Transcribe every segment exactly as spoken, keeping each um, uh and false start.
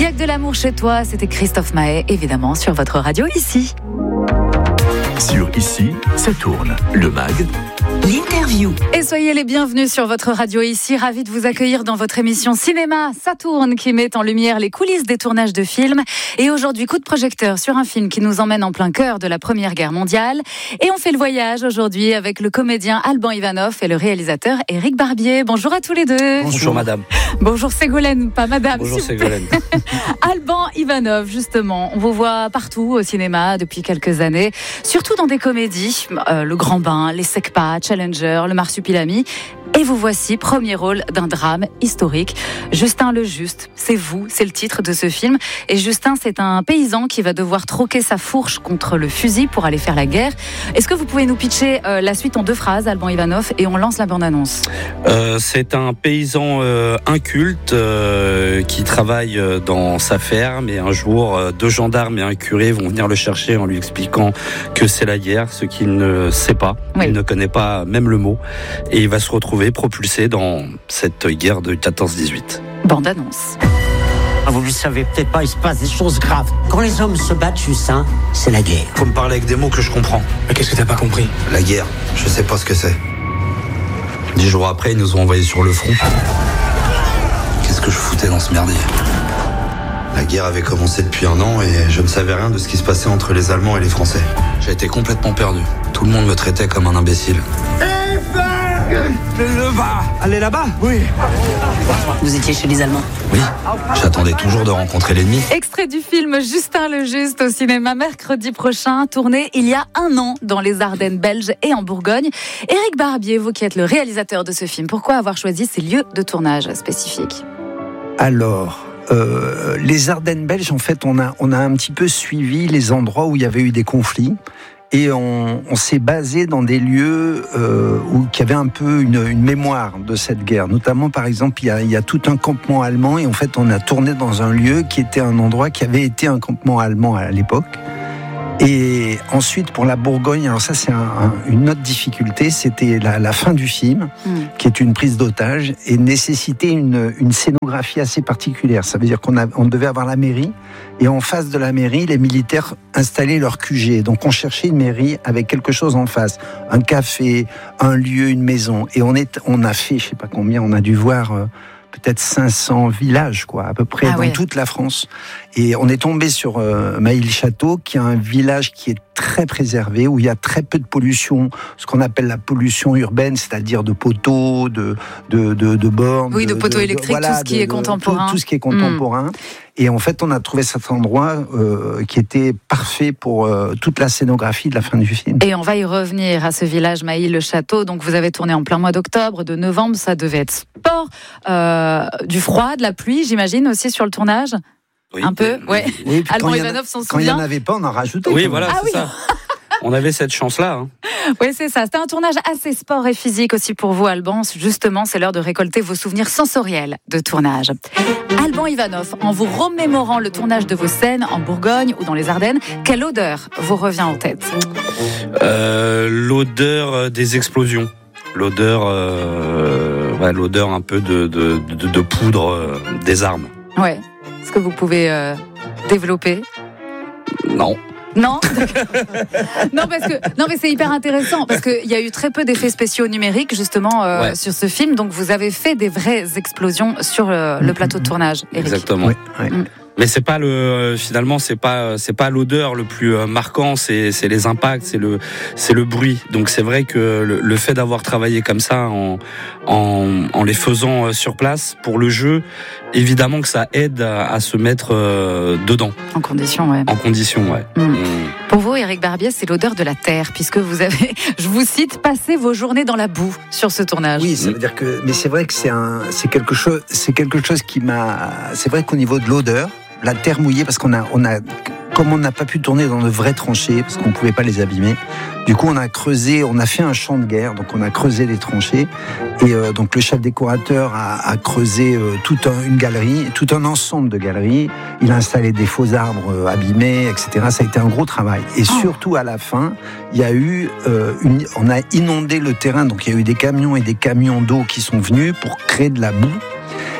Y'a que de l'amour chez toi, c'était Christophe Maé, évidemment, sur votre radio ici. Sur Ici, ça tourne. Le mag, l'interview. Et soyez les bienvenus sur votre radio ici. Ravi de vous accueillir dans votre émission Cinéma, ça tourne, qui met en lumière les coulisses des tournages de films. Et aujourd'hui, coup de projecteur sur un film qui nous emmène en plein cœur de la Première Guerre mondiale. Et on fait le voyage aujourd'hui avec le comédien Alban Ivanov et le réalisateur Éric Barbier. Bonjour à tous les deux. Bonjour madame. Bonjour Ségolène, pas madame. Bonjour Ségolène. Alban Ivanov, justement, on vous voit partout au cinéma depuis quelques années, surtout dans des comédies, euh, Le Grand Bain, Les Secpas, Challenger, Le Marsupilami. Et vous voici, premier rôle d'un drame historique. Justin le Juste, c'est vous, c'est le titre de ce film. Et Justin, c'est un paysan qui va devoir troquer sa fourche contre le fusil pour aller faire la guerre. Est-ce que vous pouvez nous pitcher euh, la suite en deux phrases, Alban Ivanov, et on lance la bande-annonce? euh, C'est un paysan euh, inculte euh, qui travaille dans sa ferme, et un jour, euh, deux gendarmes et un curé vont venir le chercher en lui expliquant que c'est la guerre, ce qu'il ne sait pas. Oui. Il ne connaît pas même le mot. Et il va se retrouver propulsé dans cette guerre de quatorze dix-huit. Bande-annonce. Vous le savez peut-être pas, il se passe des choses graves. Quand les hommes se battent, Justin, c'est la guerre. Faut me parler avec des mots que je comprends. Mais qu'est-ce que t'as pas compris? La guerre, je sais pas ce que c'est. Dix jours après, ils nous ont envoyés sur le front. Qu'est-ce que je foutais dans ce merdier? La guerre avait commencé depuis un an et je ne savais rien de ce qui se passait entre les Allemands et les Français. J'ai été complètement perdu. Tout le monde me traitait comme un imbécile. Là-bas. Allez là-bas? Oui. Vous étiez chez les Allemands? Oui. J'attendais toujours de rencontrer l'ennemi. Extrait du film Justin le Juste au cinéma mercredi prochain, tourné il y a un an dans les Ardennes belges et en Bourgogne. Éric Barbier, vous qui êtes le réalisateur de ce film, pourquoi avoir choisi ces lieux de tournage spécifiques? Alors... Euh, les Ardennes belges, en fait, on a, on a un petit peu suivi les endroits où il y avait eu des conflits. Et on, on s'est basé dans des lieux euh, où qui avaient un peu une, une mémoire de cette guerre. Notamment, par exemple, il y, a, il y a tout un campement allemand et en fait, on a tourné dans un lieu qui était un endroit qui avait été un campement allemand à l'époque. Et ensuite, pour la Bourgogne, alors ça c'est un, un, une autre difficulté, c'était la, la fin du film, mmh. qui est une prise d'otage et nécessitait une, une scénographie assez particulière. Ça veut dire qu'on a, on devait avoir la mairie et en face de la mairie, les militaires installaient leur Q G. Donc on cherchait une mairie avec quelque chose en face, un café, un lieu, une maison. Et on, est, on a fait, je sais pas combien, on a dû voir... Euh, peut-être cinq cents villages, quoi, à peu près, ah dans oui. toute la France. Et on est tombé sur euh, Mailly-le-Château, qui est un village qui est très préservé, où il y a très peu de pollution, ce qu'on appelle la pollution urbaine, c'est-à-dire de poteaux, de, de, de, de bornes. Oui, de, de poteaux de, électriques, de, voilà, tout ce qui de, est contemporain. Tout, tout ce qui est contemporain. Mmh. Et en fait, on a trouvé cet endroit euh, qui était parfait pour euh, toute la scénographie de la fin du film. Et on va y revenir à ce village Mailly-le-Château. Donc, vous avez tourné en plein mois d'octobre, de novembre, ça devait être sport, euh, du froid, de la pluie, j'imagine, aussi sur le tournage. Oui. Un peu, ouais. Oui, Alban Ivanov s'en souvient. Quand il n'y en avait pas, on en rajoutait. Oui, voilà, ah, c'est oui. ça. On avait cette chance-là. Hein. Oui, c'est ça. C'était un tournage assez sport et physique aussi pour vous, Alban. Justement, c'est l'heure de récolter vos souvenirs sensoriels de tournage. Alban Ivanov, en vous remémorant le tournage de vos scènes en Bourgogne ou dans les Ardennes, quelle odeur vous revient en tête? euh, L'odeur des explosions. L'odeur, euh, ouais, l'odeur un peu de, de, de, de poudre euh, des armes. Ouais. Est-ce que vous pouvez euh, développer? Non. Non, non parce que non mais c'est hyper intéressant parce qu'il y a eu très peu d'effets spéciaux numériques justement euh, ouais. sur ce film, donc vous avez fait des vraies explosions sur le, le plateau de tournage. Éric. Exactement. Oui, oui. Mmh. Mais c'est pas le finalement c'est pas c'est pas l'odeur le plus marquant, c'est c'est les impacts, c'est le c'est le bruit. Donc c'est vrai que le, le fait d'avoir travaillé comme ça en en en les faisant sur place pour le jeu, évidemment que ça aide à, à se mettre euh, dedans. En condition, ouais. En condition, ouais. Mmh. Mmh. Pour vous, Éric Barbier, c'est l'odeur de la terre, puisque vous avez, je vous cite, passé vos journées dans la boue sur ce tournage. Oui, ça veut dire que, mais c'est vrai que c'est un, c'est quelque chose, c'est quelque chose qui m'a, c'est vrai qu'au niveau de l'odeur, la terre mouillée, parce qu'on a, on a, comme on n'a pas pu tourner dans de vraies tranchées, parce qu'on ne pouvait pas les abîmer, du coup on a creusé, on a fait un champ de guerre, donc on a creusé des tranchées, et euh, donc le chef décorateur a, a creusé euh, toute un, une galerie, tout un ensemble de galeries, il a installé des faux arbres euh, abîmés, et cetera. Ça a été un gros travail. Et surtout à la fin, il y a eu, euh, une, on a inondé le terrain, donc il y a eu des camions et des camions d'eau qui sont venus pour créer de la boue.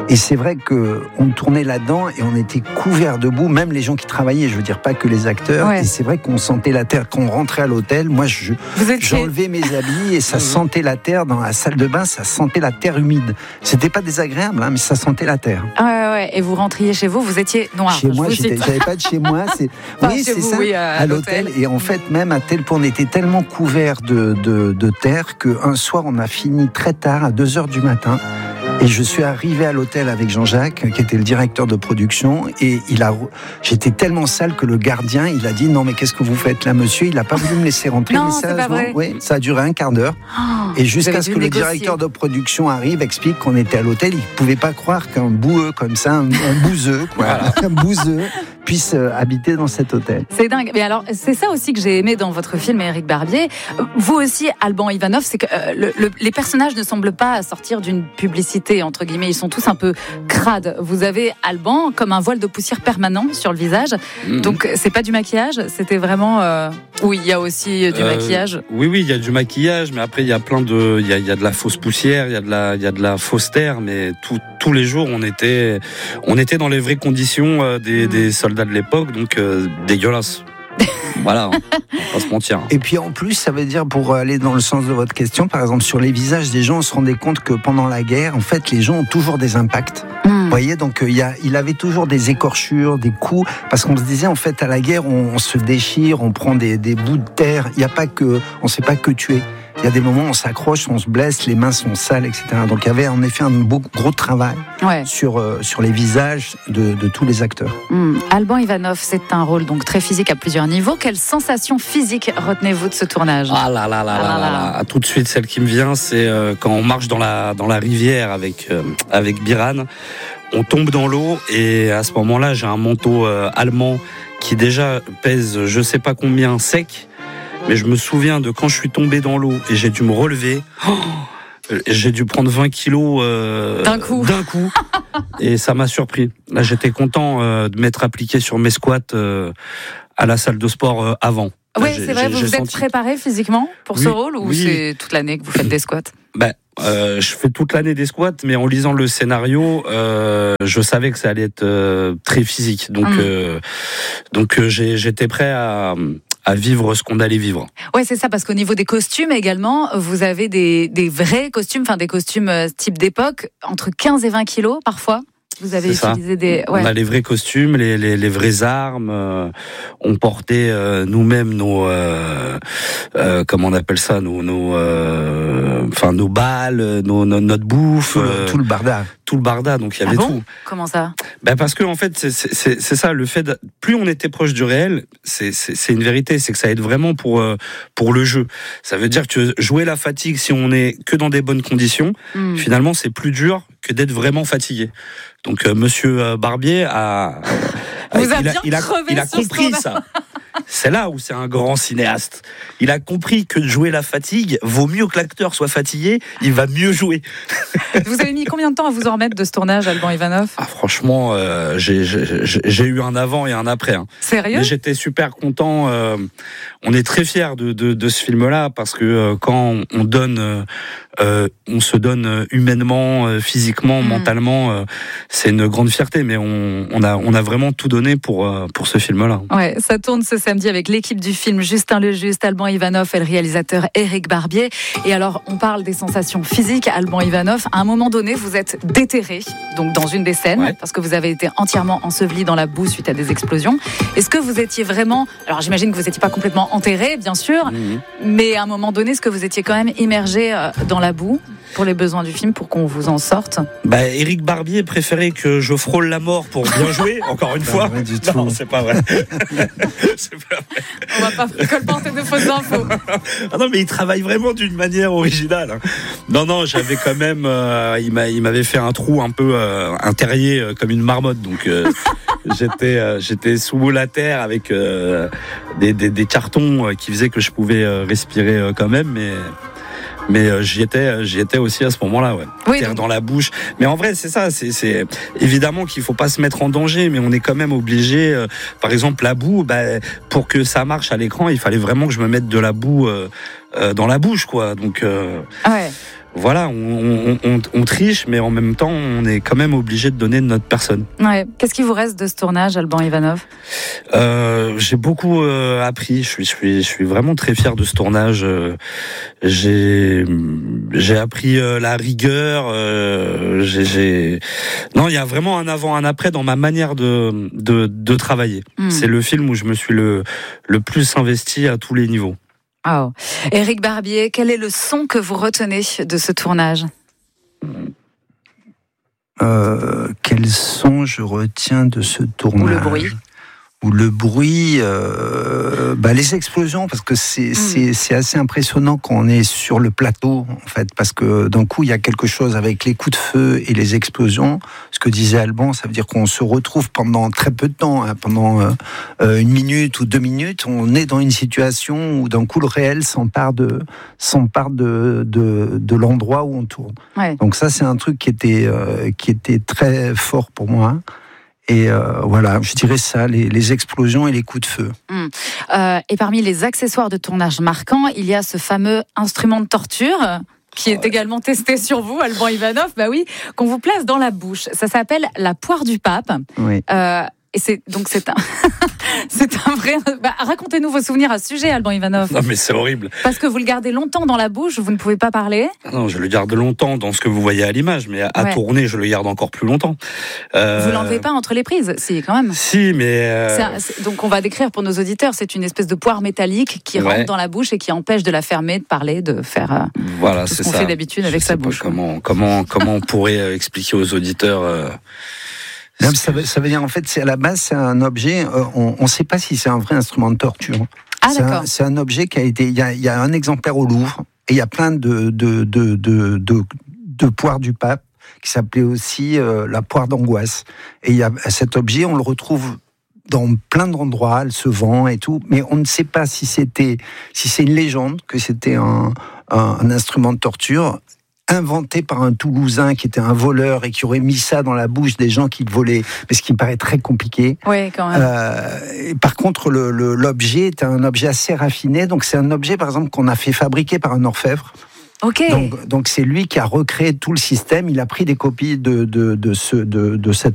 Et c'est vrai que on tournait là-dedans et on était couverts de boue, même les gens qui travaillaient, je veux dire pas que les acteurs. Ouais. Et c'est vrai qu'on sentait la terre. Quand on rentrait à l'hôtel, moi je, j'enlevais mes habits et ça sentait la terre dans la salle de bain, ça sentait la terre humide. C'était pas désagréable, hein, mais ça sentait la terre. Ouais, ouais. Et vous rentriez chez vous, vous étiez noir. Chez moi, j'étais, j'avais pas de chez moi. C'est... Enfin, oui, c'est vous, ça. Oui, à, à l'hôtel. l'hôtel. Et en fait, même à tel point, on était tellement couverts de, de, de terre qu'un soir, on a fini très tard, à deux heures du matin. Et je suis arrivé à l'hôtel avec Jean-Jacques, qui était le directeur de production, et il a, j'étais tellement sale que le gardien, il a dit non mais qu'est-ce que vous faites là, monsieur? Il a pas voulu me laisser rentrer. Non, mais c'est pas vrai. Oui, ça a duré un quart d'heure. Oh, et jusqu'à ce que le négocier. directeur de production arrive, explique qu'on était à l'hôtel, il pouvait pas croire qu'un boueux comme ça, un, un bouseux, quoi, voilà. un bouseux puisse euh, habiter dans cet hôtel. C'est dingue. Mais alors, c'est ça aussi que j'ai aimé dans votre film, Éric Barbier. Vous aussi, Alban Ivanov, c'est que euh, le, le, les personnages ne semblent pas sortir d'une publicité, entre guillemets. Ils sont tous un peu crades. Vous avez Alban comme un voile de poussière permanent sur le visage. Mmh. Donc, c'est pas du maquillage, c'était vraiment... Euh... Oui, il y a aussi du euh, maquillage. Oui, oui, il y a du maquillage, mais après, il y a plein de... Il y a, il y a de la fausse poussière, il y a de la, il y a de la fausse terre, mais tout, tous les jours, on était, on était dans les vraies conditions euh, des, mmh. des soldats de l'époque, donc euh, dégueulasse. Voilà, on va pas se mentir. Et puis en plus, ça veut dire, pour aller dans le sens de votre question, par exemple, sur les visages des gens, on se rendait compte que pendant la guerre, en fait, les gens ont toujours des impacts. Mmh. Vous voyez, donc il y a, il avait toujours des écorchures, des coups, parce qu'on se disait, en fait, à la guerre, on, on se déchire, on prend des, des bouts de terre. Il n'y a pas que, on ne sait pas que tuer. Il y a des moments où on s'accroche, on se blesse, les mains sont sales, et cetera. Donc il y avait en effet un beau, gros travail ouais. sur, euh, sur les visages de, de tous les acteurs. Mmh. Alban Ivanov, c'est un rôle donc très physique à plusieurs niveaux. Quelle sensation physique retenez-vous de ce tournage? Ah là là là, ah là, là, là là. Tout de suite, celle qui me vient, c'est euh, quand on marche dans la, dans la rivière avec, euh, avec Biran. On tombe dans l'eau et à ce moment-là, j'ai un manteau euh, allemand qui déjà pèse je sais pas combien sec. Mais je me souviens de quand je suis tombé dans l'eau et j'ai dû me relever. Oh, j'ai dû prendre vingt kilos euh, d'un coup. D'un coup. Et ça m'a surpris. Là, j'étais content euh, de m'être appliqué sur mes squats euh, à la salle de sport euh, avant. Oui, c'est vrai. Vous vous êtes préparé physiquement pour oui, ce rôle ou oui. c'est toute l'année que vous faites des squats? Ben, euh, je fais toute l'année des squats, mais en lisant le scénario, euh, je savais que ça allait être euh, très physique. Donc, mmh. euh, donc euh, j'ai, j'étais prêt à à vivre ce qu'on allait vivre. Ouais, c'est ça, parce qu'au niveau des costumes également, vous avez des, des vrais costumes, enfin des costumes type d'époque, entre quinze et vingt kilos parfois. Vous avez c'est utilisé ça. des... Ouais. On a les vrais costumes, les, les, les vraies armes. Euh, on portait euh, nous-mêmes nos... Euh, euh, comment on appelle ça nos, nos, euh, enfin, nos balles, nos, nos, notre bouffe. Tout le, euh, tout le barda. Tout le barda, donc il y avait ah bon tout. Comment ça? Ben parce que en fait, c'est, c'est, c'est ça, le fait de, plus on était proche du réel, c'est, c'est, c'est une vérité, c'est que ça aide vraiment pour, euh, pour le jeu. Ça veut dire que jouer la fatigue, si on est que dans des bonnes conditions, mmh. finalement, c'est plus dur que d'être vraiment fatigué. Donc, euh, Monsieur euh, Barbier a, Vous a, a il a, bien il a, crevé il a compris ça. C'est là où c'est un grand cinéaste. Il a compris que de jouer la fatigue vaut mieux que l'acteur soit fatigué, il va mieux jouer. Vous avez mis combien de temps à vous en remettre de ce tournage, Alban Ivanov? Ah, franchement, euh, j'ai, j'ai, j'ai eu un avant et un après. Hein. Sérieux? Mais j'étais super content. Euh, on est très fiers de, de, de ce film-là parce que euh, quand on donne, euh, on se donne humainement, euh, physiquement, mmh. mentalement, euh, c'est une grande fierté. Mais on, on a, on a vraiment tout donné pour, euh, pour ce film-là. Ouais, ça tourne ce samedi avec l'équipe du film Justin Lejuste, Alban Ivanov et le réalisateur Éric Barbier. Et alors, on parle des sensations physiques. Alban Ivanov, à un moment donné, vous êtes déterré, donc dans une des scènes, ouais. parce que vous avez été entièrement enseveli dans la boue suite à des explosions. Est-ce que vous étiez vraiment... Alors, j'imagine que vous n'étiez pas complètement enterré, bien sûr, mmh. mais à un moment donné, est-ce que vous étiez quand même immergé dans la boue pour les besoins du film, pour qu'on vous en sorte? Bah, Éric Barbier préférait que je frôle la mort pour bien jouer, encore une fois. Du non, c'est pas vrai. C'est pas vrai. On va pas colporter de fausses infos. Ah non, mais il travaille vraiment d'une manière originale. Non, non, j'avais quand même... Euh, il, m'a, il m'avait fait un trou un peu euh, un terrier euh, comme une marmotte, donc... Euh, J'étais, euh, j'étais sous la terre avec euh, des, des, des cartons euh, qui faisaient que je pouvais euh, respirer euh, quand même, mais... Mais euh, j'y étais, j'y étais aussi à ce moment-là, ouais. Oui, Terre donc... dans la bouche. Mais en vrai, c'est ça. C'est, c'est évidemment qu'il faut pas se mettre en danger, mais on est quand même obligé. Euh, par exemple, la boue, bah, pour que ça marche à l'écran, il fallait vraiment que je me mette de la boue euh, euh, dans la bouche, quoi. Donc. Euh... Ouais. voilà, on, on, on, on triche, mais en même temps, on est quand même obligé de donner de notre personne. Ouais. Qu'est-ce qui vous reste de ce tournage, Alban Ivanov ? euh, J'ai beaucoup euh, appris. Je suis, je suis, je suis vraiment très fier de ce tournage. Euh, j'ai, j'ai appris euh, la rigueur. Euh, j'ai, j'ai... Non, il y a vraiment un avant, un après dans ma manière de, de, de travailler. Mmh. C'est le film où je me suis le, le plus investi à tous les niveaux. Oh. Éric Barbier, quel est le son que vous retenez de ce tournage ? euh, Quel son je retiens de ce tournage ? Ou le bruit ? Ou le bruit, euh, bah les explosions, parce que c'est, mmh. c'est, c'est assez impressionnant quand on est sur le plateau, en fait, parce que d'un coup, il y a quelque chose avec les coups de feu et les explosions. Ce que disait Alban, ça veut dire qu'on se retrouve pendant très peu de temps, hein, pendant euh, une minute ou deux minutes, on est dans une situation où d'un coup, le réel s'empare de, s'empare de, de, de l'endroit où on tourne. Ouais. Donc ça, c'est un truc qui était, euh, qui était très fort pour moi. Et euh, voilà, je dirais ça, les, les explosions et les coups de feu. Mmh. Euh, et parmi les accessoires de tournage marquants, il y a ce fameux instrument de torture qui est également testé sur vous, Alban Ivanov, bah oui, qu'on vous place dans la bouche. Ça s'appelle la poire du pape. Oui. Euh, et c'est donc c'est un c'est un vrai. Bah, racontez-nous vos souvenirs à ce sujet, Alban Ivanov. Non mais c'est horrible. Parce que vous le gardez longtemps dans la bouche, vous ne pouvez pas parler. Non, je le garde longtemps dans ce que vous voyez à l'image, mais à ouais. tourner, je le garde encore plus longtemps. Euh... Vous l'enlevez pas entre les prises, si quand même. Si, mais euh... c'est un, c'est, donc on va décrire pour nos auditeurs, c'est une espèce de poire métallique qui ouais. rentre dans la bouche et qui empêche de la fermer, de parler, de faire. Euh, voilà, tout c'est ce qu'on ça. fait d'habitude je avec sa bouche. Comment, comment, comment on pourrait expliquer aux auditeurs. Euh... Non, ça, veut, ça veut dire en fait, c'est à la base, c'est un objet. Euh, on ne sait pas si c'est un vrai instrument de torture. Ah, c'est d'accord. Un, c'est un objet qui a été. Il y a, il y a un exemplaire au Louvre et il y a plein de de de de, de, de poires du pape qui s'appelait aussi euh, la poire d'angoisse. Et il y a cet objet, on le retrouve dans plein d'endroits, elle se vend et tout, mais on ne sait pas si c'était si c'est une légende que c'était un, un, un instrument de torture. Inventé par un Toulousain qui était un voleur et qui aurait mis ça dans la bouche des gens qui le volaient, mais ce qui me paraît très compliqué. Oui, quand même. Euh, et par contre, le, le, l'objet est un objet assez raffiné, donc c'est un objet, par exemple, qu'on a fait fabriquer par un orfèvre. Ok. Donc, donc c'est lui qui a recréé tout le système. Il a pris des copies de de de ce de, de cet